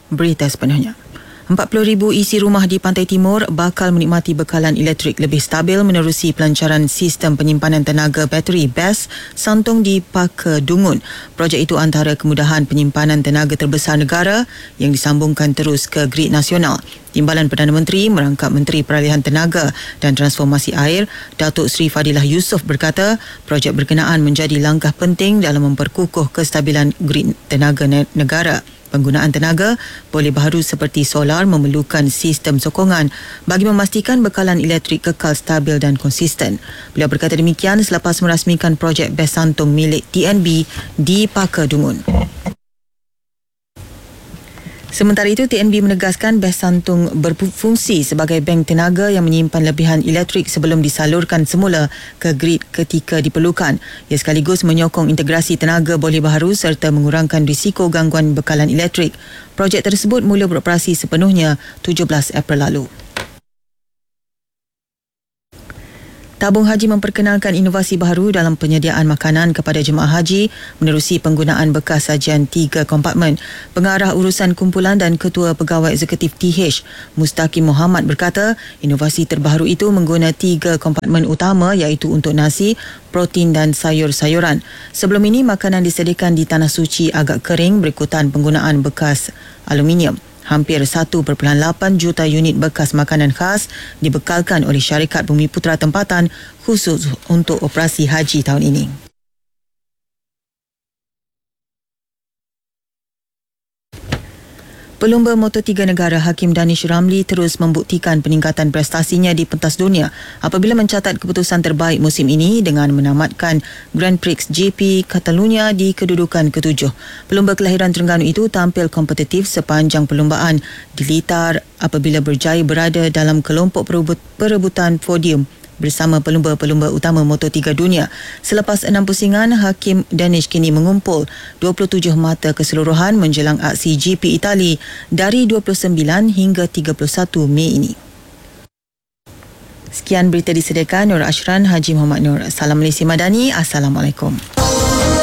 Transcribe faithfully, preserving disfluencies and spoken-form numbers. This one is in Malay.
Berita sepenuhnya. empat puluh ribu isi rumah di Pantai Timur bakal menikmati bekalan elektrik lebih stabil menerusi pelancaran sistem penyimpanan tenaga bateri B E S Santung di Paka Dungun. Projek itu antara kemudahan penyimpanan tenaga terbesar negara yang disambungkan terus ke grid nasional. Timbalan Perdana Menteri merangkap Menteri Peralihan Tenaga dan Transformasi Air, Datuk Seri Fadilah Yusof berkata, projek berkenaan menjadi langkah penting dalam memperkukuh kestabilan grid tenaga negara. Penggunaan tenaga boleh baharu seperti solar memerlukan sistem sokongan bagi memastikan bekalan elektrik kekal stabil dan konsisten. Beliau berkata demikian selepas merasmikan projek B E S Santung milik T N B di Paka Dungun. Sementara itu, T N B menegaskan B E S Santung berfungsi sebagai bank tenaga yang menyimpan lebihan elektrik sebelum disalurkan semula ke grid ketika diperlukan. Ia sekaligus menyokong integrasi tenaga boleh baharu serta mengurangkan risiko gangguan bekalan elektrik. Projek tersebut mula beroperasi sepenuhnya tujuh belas April lalu. Tabung Haji memperkenalkan inovasi baharu dalam penyediaan makanan kepada jemaah haji menerusi penggunaan bekas sajian tiga kompartmen. Pengarah urusan kumpulan dan Ketua Pegawai Eksekutif T H, Mustaqim Muhammad berkata, inovasi terbaru itu menggunakan tiga kompartmen utama iaitu untuk nasi, protein dan sayur-sayuran. Sebelum ini, makanan disediakan di tanah suci agak kering berikutan penggunaan bekas aluminium. Hampir satu perpuluhan lapan juta unit bekas makanan khas dibekalkan oleh syarikat Bumiputra Tempatan khusus untuk operasi haji tahun ini. Pelumba Moto tiga negara Hakim Danish Ramli terus membuktikan peningkatan prestasinya di pentas dunia apabila mencatat keputusan terbaik musim ini dengan menamatkan Grand Prix G P Catalunya di kedudukan ketujuh. Pelumba kelahiran Terengganu itu tampil kompetitif sepanjang perlumbaan di litar apabila berjaya berada dalam kelompok perebutan podium bersama pelumba-pelumba utama Moto tiga dunia. Selepas enam pusingan, Hakim Danish kini mengumpul dua puluh tujuh mata keseluruhan menjelang aksi G P Itali dari dua puluh sembilan hingga tiga puluh satu Mei ini. Sekian berita disediakan Nur Ashran Haji Muhammad Nur. Salam Malaysia Madani. Assalamualaikum.